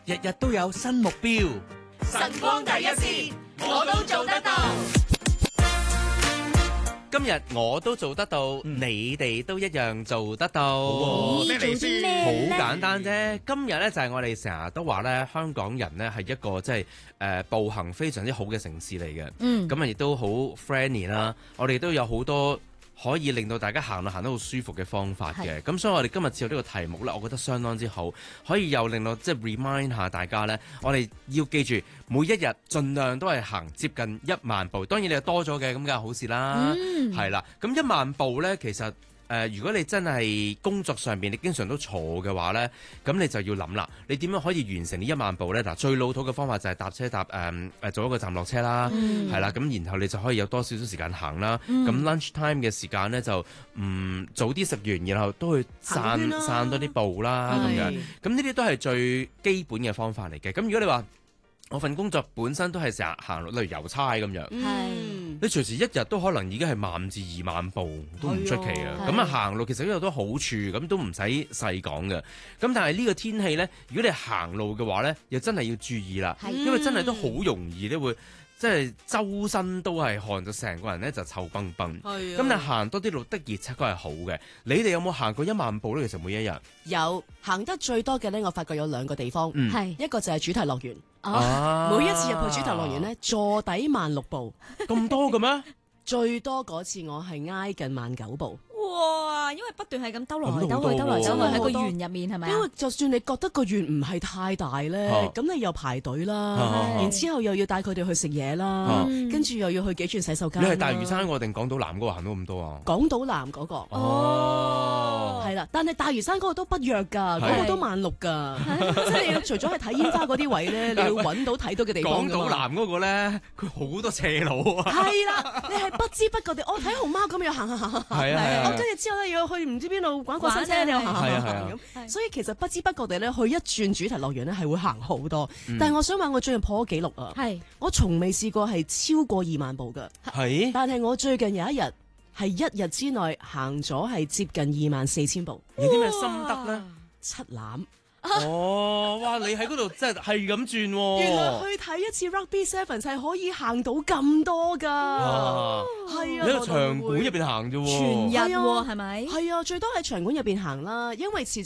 日日都有新目標。 晨光第一線，我都做得到。 今日我都做得到，你哋都一樣做得到。 咩嚟先？ 好簡單啫。今日咧就係我哋成日都話咧，香港人咧係一個即係步行非常之好嘅城市嚟嘅。咁啊亦都好 friendly 啦。我哋都有好多可以令到大家行得好舒服嘅方法嘅。咁所以我哋今日設呢個題目咧，我覺得相當之好，可以又令到即係 remind 下大家咧，我哋要記住每一日盡量都係行接近1萬步。當然你係多咗嘅，咁梗係好事啦。係啦，咁1萬步咧，其實如果你真係工作上邊你經常都坐嘅話咧，咁你就要諗啦，你點樣可以完成呢1萬步咧？嗱，最老土嘅方法就係搭車做一個站落車啦，係啦，咁然後你就可以有多少少時間行啦。咁 lunch time 嘅時間咧就早啲食完，然後都去散多啲步啦，咁樣。咁呢啲都係最基本嘅方法嚟嘅。咁如果你話我份工作本身都係成日行路，例如郵差咁樣，你隨時一日都可能已經係1萬至2萬步都唔出奇啊！咁啊行路其實都有好多好處，咁都唔使細講嘅。咁但係呢個天氣呢，如果你行路嘅話呢，又真係要注意啦，因為真係都好容易咧會即係周身都係汗，就成個人呢就臭崩崩。咁但係行多啲路的而且確係好嘅。你哋有冇行過1萬步呢？其實每一日有行得最多嘅呢，我發覺有2個地方，一個就係主題樂園。每一次入去主題樂園呢，坐底16000步， 咁多嘅咩？ 最多嗰次我係挨近19000步。 哇！因為不斷係咁兜來兜去，兜來兜去喺個園入面係咪？ 因為就算你覺得個園唔係太大咧，咁你又排隊啦，然之後又要帶佢哋去食嘢啦，跟住又要去幾轉洗手間。 你係大嶼山嗰個定港島南嗰個行到咁多啊？ 港島南嗰個係啦，但係大嶼山嗰個都不弱㗎，嗰個都16000㗎，即係你要除咗係睇煙花嗰啲位咧，你要揾到睇到嘅地方。 港島南嗰個咧，佢好多斜路啊！ 係啦，你係不知不覺地，我睇熊貓咁又行。 係啊， 跟住之後咧要去唔知邊度玩過山車，你又行咁，所以其實不知不覺地咧去一轉主題樂園咧係會行好多。但係我想話我最近破咗紀錄啊！我從未試過係超過2萬步㗎。但係我最近有一日係1日之內行咗係接近24000步。 有啲咩心得咧 ？7欖。 哇！你喺嗰度真係咁轉喎。 原來去睇一次 Rugby Sevens 係可以行到咁多㗎。係啊， 你喺場館入邊行啫喎。 全日喎係咪？ 係啊，最多喺場館入邊行啦，因為始